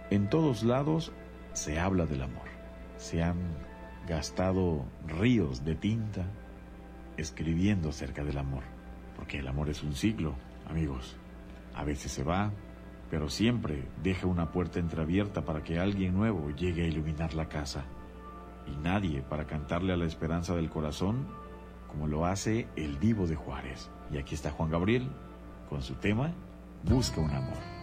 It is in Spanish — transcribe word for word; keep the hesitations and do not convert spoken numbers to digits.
En todos lados se habla del amor. Se han gastado ríos de tinta escribiendo acerca del amor, porque el amor es un ciclo, amigos. A veces se va, pero siempre deja una puerta entreabierta para que alguien nuevo llegue a iluminar la casa. Y nadie para cantarle a la esperanza del corazón como lo hace el Divo de Juárez. Y aquí está Juan Gabriel con su tema Busca un amor.